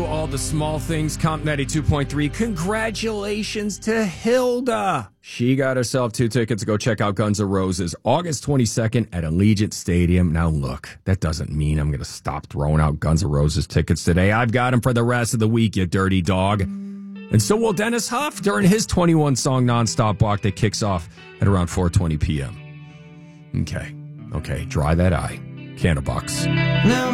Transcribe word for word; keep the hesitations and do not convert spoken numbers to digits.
you all the small things. Comp ninety-two point three. Congratulations to Hilda. She got herself two tickets to go check out Guns N' Roses August twenty-second at Allegiant Stadium. Now, look, that doesn't mean I'm going to stop throwing out Guns N' Roses tickets today. I've got them for the rest of the week, you dirty dog. And so will Dennis Huff during his twenty-one song nonstop block that kicks off at around four twenty p.m. Okay. Okay. Dry that eye. Candlebox. Now